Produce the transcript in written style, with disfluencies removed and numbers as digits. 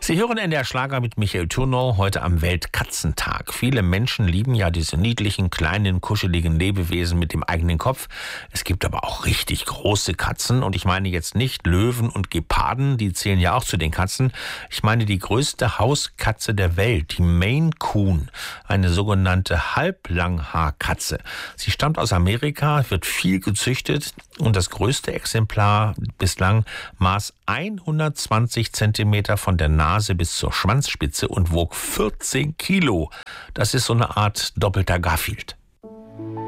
Sie hören NDR Schlager mit Michael Thurnau heute am Weltkatzentag. Viele Menschen lieben ja diese niedlichen, kleinen, kuscheligen Lebewesen mit dem eigenen Kopf. Es gibt aber auch richtig große Katzen und ich meine jetzt nicht Löwen und Geparden, die zählen ja auch zu den Katzen. Ich meine die größte Hauskatze der Welt, die Maine Coon, eine sogenannte Halblanghaarkatze. Sie stammt aus Amerika, wird viel gezüchtet und das größte Exemplar bislang maß 120 Zentimeter von der Nase bis zur Schwanzspitze und wog 14 Kilo. Das ist so eine Art doppelter Garfield.